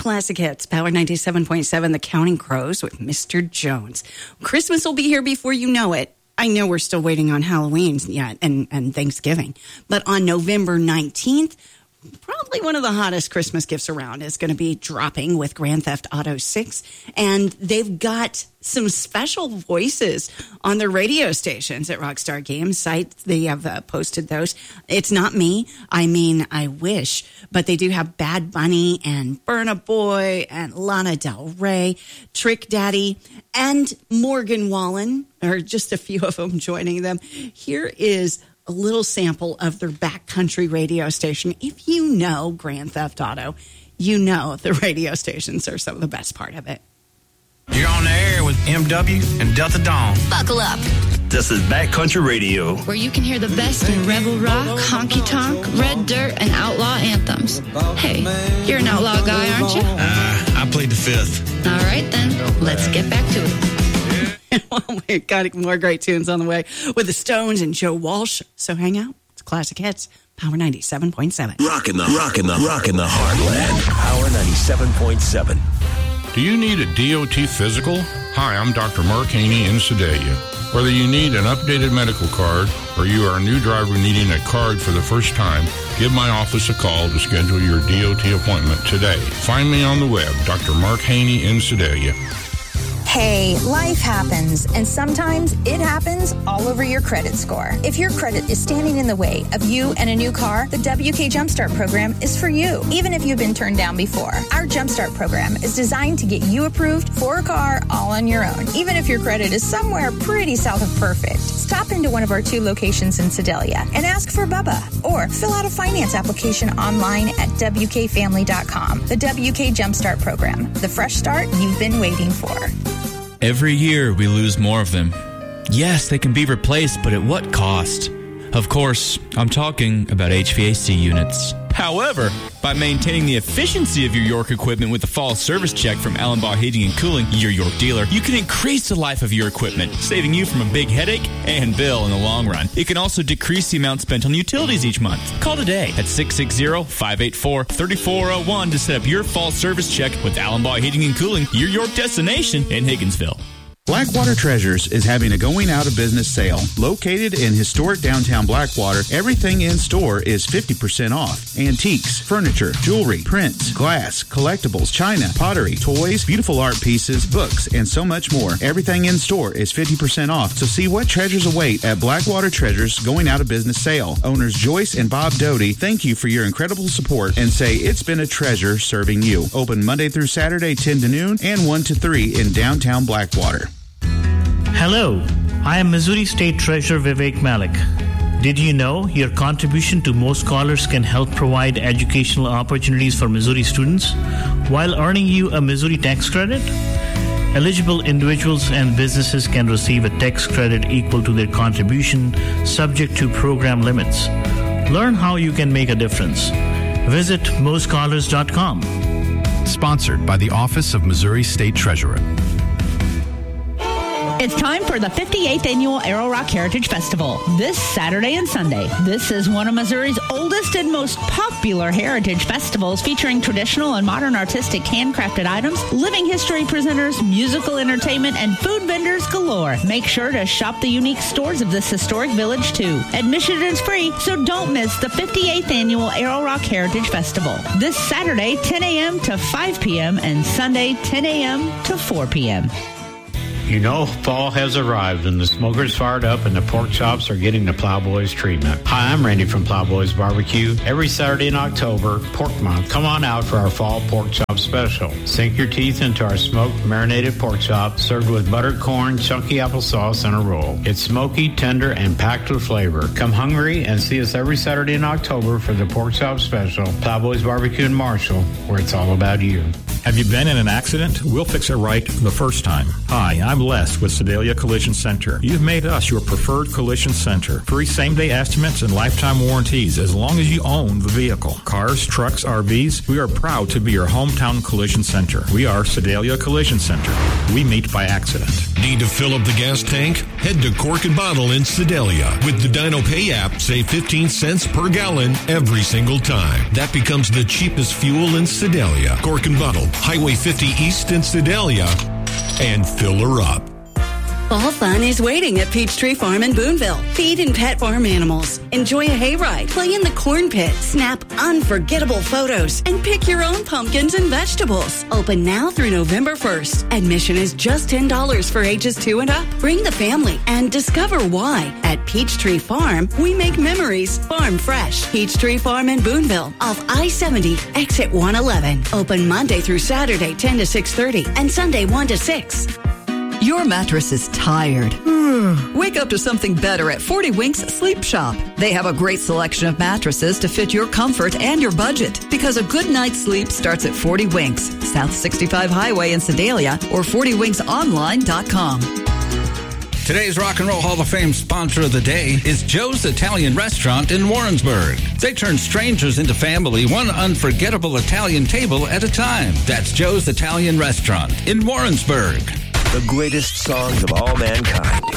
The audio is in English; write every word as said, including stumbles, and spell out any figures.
Classic Hits, Power ninety-seven point seven, The Counting Crows with Mister Jones. Christmas will be here before you know it. I know we're still waiting on Halloween yet and, and Thanksgiving, but on November nineteenth, probably one of the hottest Christmas gifts around is going to be dropping with Grand Theft Auto six, and they've got some special voices on their radio stations at Rockstar Games site. They have uh, posted those. It's not me. I mean, I wish, but they do have Bad Bunny and Burna Boy and Lana Del Rey, Trick Daddy, and Morgan Wallen, or just a few of them joining them. Here is a little sample of their backcountry radio station. If you know Grand Theft Auto, you know the radio stations are some of the best part of it. You're on the air with M W and Delta Dawn. Buckle up. This is Backcountry Radio, where you can hear the best in rebel rock, honky tonk, red dirt, and outlaw anthems. Hey, you're an outlaw guy, aren't you? Uh, I plead the fifth. All right, then. Let's get back to it. Well, we've got more great tunes on the way with the Stones and Joe Walsh. So hang out. It's Classic Hits, Power ninety-seven point seven. Rockin' the, rockin' the, rockin' the heartland. Power ninety-seven point seven. Do you need a D O T physical? Hi, I'm Doctor Mark Haney in Sedalia. Whether you need an updated medical card or you are a new driver needing a card for the first time, give my office a call to schedule your D O T appointment today. Find me on the web, Doctor Mark Haney in Sedalia. Hey, life happens, and sometimes it happens all over your credit score. If your credit is standing in the way of you and a new car, the W K Jumpstart program is for you, even if you've been turned down before. Our Jumpstart program is designed to get you approved for a car all on your own, even if your credit is somewhere pretty south of perfect. Stop into one of our two locations in Sedalia and ask for Bubba, or fill out a finance application online at W K family dot com. The W K Jumpstart program, the fresh start you've been waiting for. Every year, we lose more of them. Yes, they can be replaced, but at what cost? Of course, I'm talking about H V A C units. However, by maintaining the efficiency of your York equipment with the fall service check from Allenbaugh Heating and Cooling, your York dealer, you can increase the life of your equipment, saving you from a big headache and bill in the long run. It can also decrease the amount spent on utilities each month. Call today at six six zero, five eight four, three four zero one to set up your fall service check with Allenbaugh Heating and Cooling, your York destination in Higginsville. Blackwater Treasures is having a going out of business sale. Located in historic downtown Blackwater, everything in store is fifty percent off. Antiques, furniture, jewelry, prints, glass, collectibles, china, pottery, toys, beautiful art pieces, books, and so much more. Everything in store is fifty percent off. So see what treasures await at Blackwater Treasures going out of business sale. Owners Joyce and Bob Doty thank you for your incredible support and say it's been a treasure serving you. Open Monday through Saturday, ten to noon and one to three in downtown Blackwater. Hello, I am Missouri State Treasurer Vivek Malik. Did you know your contribution to Most Scholars can help provide educational opportunities for Missouri students while earning you a Missouri tax credit? Eligible individuals and businesses can receive a tax credit equal to their contribution, subject to program limits. Learn how you can make a difference. Visit most scholars dot com. Sponsored by the Office of Missouri State Treasurer. It's time for the fifty-eighth Annual Arrow Rock Heritage Festival, this Saturday and Sunday. This is one of Missouri's oldest and most popular heritage festivals, featuring traditional and modern artistic handcrafted items, living history presenters, musical entertainment, and food vendors galore. Make sure to shop the unique stores of this historic village, too. Admission is free, so don't miss the fifty-eighth Annual Arrow Rock Heritage Festival. This Saturday, ten a.m. to five p.m., and Sunday, ten a.m. to four p.m. You know, fall has arrived and the smoker's fired up and the pork chops are getting the Plowboys treatment. Hi, I'm Randy from Plowboys Barbecue. Every Saturday in October, Pork Month, come on out for our fall pork chop special. Sink your teeth into our smoked, marinated pork chop served with buttered corn, chunky applesauce, and a roll. It's smoky, tender, and packed with flavor. Come hungry and see us every Saturday in October for the pork chop special. Plowboys Barbecue in Marshall, where it's all about you. Have you been in an accident? We'll fix it right the first time. Hi, I'm Les with Sedalia Collision Center. You've made us your preferred collision center. Free same-day estimates and lifetime warranties as long as you own the vehicle. Cars, trucks, R Vs, we are proud to be your hometown collision center. We are Sedalia Collision Center. We meet by accident. Need to fill up the gas tank? Head to Cork and Bottle in Sedalia. With the Dino Pay app, save fifteen cents per gallon every single time. That becomes the cheapest fuel in Sedalia. Cork and Bottle. Highway fifty East in Sedalia, and fill her up. Fall fun is waiting at Peachtree Farm in Boonville. Feed and pet farm animals. Enjoy a hayride. Play in the corn pit. Snap unforgettable photos. And pick your own pumpkins and vegetables. Open now through November first. Admission is just ten dollars for ages two and up. Bring the family and discover why. At Peachtree Farm, we make memories farm fresh. Peachtree Farm in Boonville off I seventy, exit one eleven. Open Monday through Saturday, ten to six thirty, and Sunday, one to six. Your mattress is tired. Wake up to something better at forty Winks Sleep Shop. They have a great selection of mattresses to fit your comfort and your budget. Because a good night's sleep starts at forty Winks, South sixty-five Highway in Sedalia, or forty winks online dot com. Today's Rock and Roll Hall of Fame sponsor of the day is Joe's Italian Restaurant in Warrensburg. They turn strangers into family, one unforgettable Italian table at a time. That's Joe's Italian Restaurant in Warrensburg. The greatest songs of all mankind.